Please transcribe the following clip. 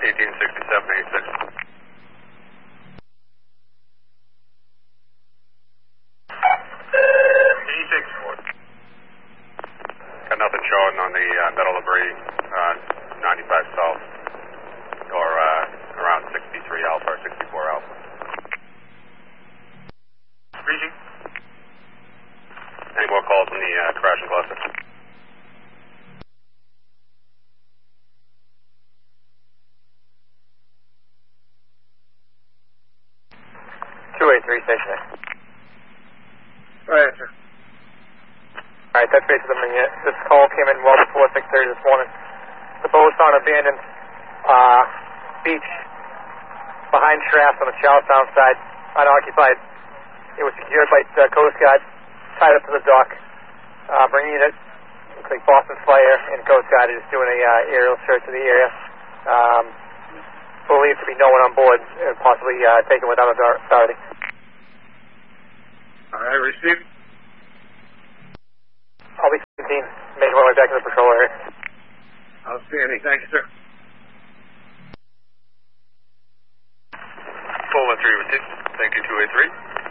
186786. 86. Got nothing showing on the metal debris, 95 south, or around 63 Alpha or 64 Alpha. Reaching. Any more calls on the crashing cluster? Station. Right, sir. Alright, touch base with them. This call came in well before 6:30 this morning. The boat's on abandoned beach behind Shraft on the Charlestown side, unoccupied. It was secured by Coast Guard, tied up to the dock. Marine unit, looks like Boston Slayer and Coast Guard is doing a aerial search of the area. Believed to be no one on board, possibly taken without authority. Alright, received. I'll be 17, making my way back to the patrol area. Outstanding, thank you, sir. 413, thank you, 283.